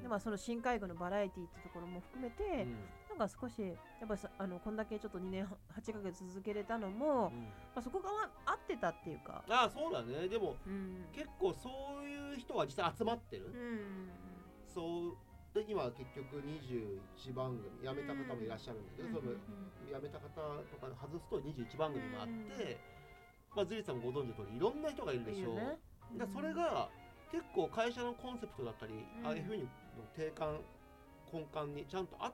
でその深海魚のバラエティっていうところも含めて、なんか少しやっぱりこんだけちょっと2年8ヶ月続けれたのも、そこが合ってたっていうか。 そうだね。でも、結構そういう人は実際集まってる、そうで今結局21番組辞めた方もいらっしゃるんだけど、その辞めた方とか外すと21番組もあって、ズリさんもご存知の通りいろんな人がいるでしょう。だそれが結構会社のコンセプトだったり、ああいうふうにの定感根幹にちゃんとあって、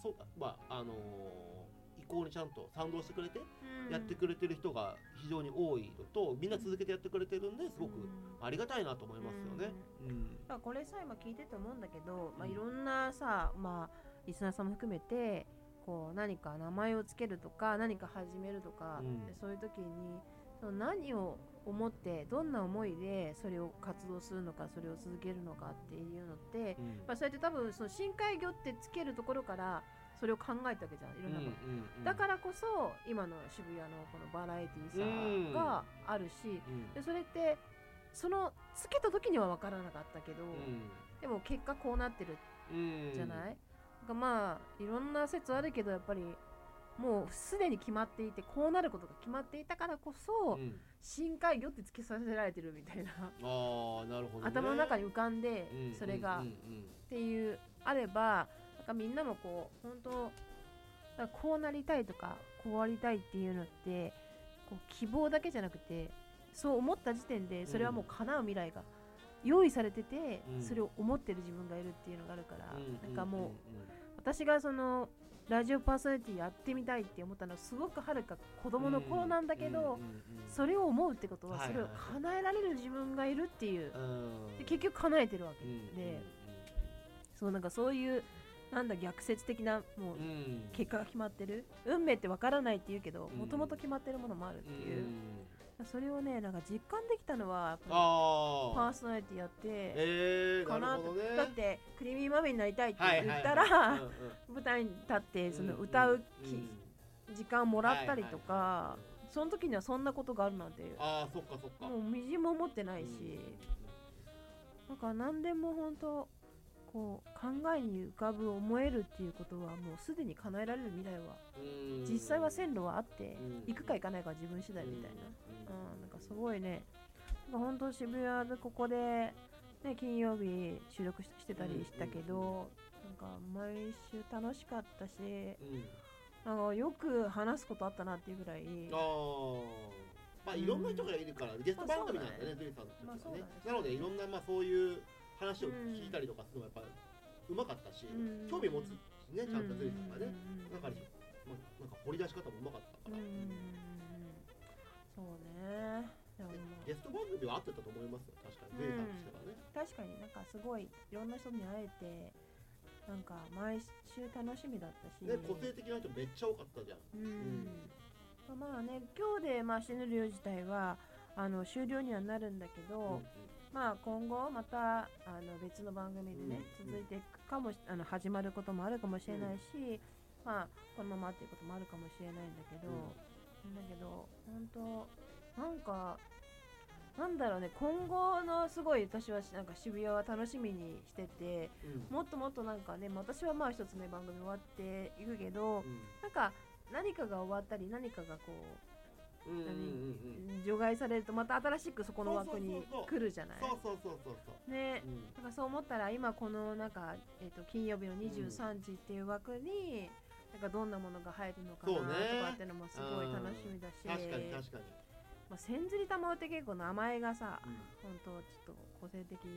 意向にちゃんと賛同してくれてやってくれてる人が非常に多いのと、みんな続けてやってくれてるんですごくありがたいなと思いますよね。 これさ今聞いてて思うんだけど、いろんなさ、リスナーさんも含めてこう何か名前をつけるとか何か始めるとか、そういう時にその何を思ってどんな思いでそれを活動するのか、それを続けるのかっていうのって、そうやって多分その深海魚ってつけるところからそれを考えたわけじゃん、いろんなこと、だからこそ今の渋谷のこのバラエティーさがあるし、でそれってそのつけた時には分からなかったけど、でも結果こうなってるじゃない。いろんな説あるけど、やっぱりもうすでに決まっていてこうなることが決まっていたからこそ、深海魚ってつけさせられてるみたいな、 なるほどね、 頭の中に浮かんで、それがっていうあれば、なんかみんなもこう本当こうなりたいとかこうありたいっていうのってこう希望だけじゃなくて、そう思った時点でそれはもう叶う未来が用意されてて、それを思ってる自分がいるっていうのがあるから、なんかもう私がそのラジオパーソナリティやってみたいって思ったのはすごくはるか子供の頃なんだけど、それを思うってことはそれを叶えられる自分がいるっていう、で結局叶えてるわけで、そうなんかそういうなんだ逆説的なもう結果が決まってる、運命ってわからないっていうけどもともと決まってるものもあるっていう、それをねなんか実感できたのはやっぱりパーソナリティやってかなと、だってクリーミーマミになりたいって言ったら舞台に立ってその歌う時間もらったりとか、その時にはそんなことがあるなんてもうみじんも思ってないし、なんか何でも本当こう考えに浮かぶ思えるっていうことはもうすでに叶えられる未来は実際は線路はあって、行くか行かないかは自分次第みたいな、なんかすごいね、なんか本当渋谷でここで、ね、金曜日収録してたりしたけど、なんか毎週楽しかったし、なんかよく話すことあったなっていうぐらい、 いろんな人がいるからゲスト番組なんだね、ドゥリさんとかね。なのでいろんなそういう話を聞いたりとかするのがやっぱりうまかったし、興味持つしね、ちゃんとドゥリさんがね、なんか掘り出し方もうまかったから。 そうね。 ゲスト番組は合ってたと思いますよ、確かにドゥリさんとしてはね。 確かになんかすごいいろんな人に会えて、なんか毎週楽しみだったし、 個性的な人めっちゃ多かったじゃん。 まあね、今日で死ぬ量自体は終了にはなるんだけど、今後また別の番組でね、続いていくかも始まることもあるかもしれないし、このままっていうこともあるかもしれないんだけど、本当なんかなんだろうね、今後のすごい私はなんか渋谷は楽しみにしてて、もっともっとなんかね、私は一つね番組終わっていくけど、なんか何かが終わったり何かがこう除外されるとまた新しくそこの枠に来るじゃない。ね、なんかそう思ったら今このなんか金曜日の23時っていう枠になんかどんなものが入るのかなとかっていうのもすごい楽しみだし。 確かに確かに。 千釣り玉って結構名前がさ、本当ちょっと個性的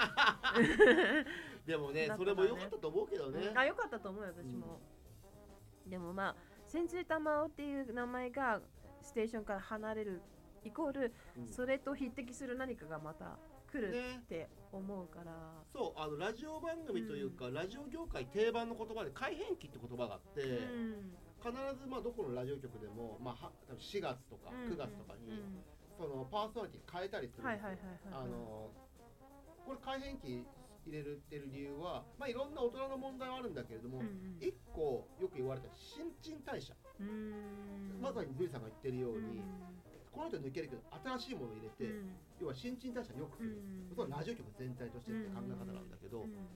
でもね、それも良かったと思うけどね。 良かったと思うよ私も。でも千釣り玉っていう名前がステーションから離れるイコール、それと匹敵する何かがまた来るって思うから、 そうラジオ番組というか、ラジオ業界定番の言葉で改変期って言葉があって、必ずどこのラジオ局でも、4月とか9月とかに、そのパーソナリティ変えたりするんですよ。これ改変期入れてる理由は、いろんな大人の問題はあるんだけれども、一個よく言われた新陳代謝、まさにドゥリさんが言ってるように、この人抜けるけど新しいものを入れて、要は新陳代謝を良くする、それはラジオ局全体としてって考え方なんだけど、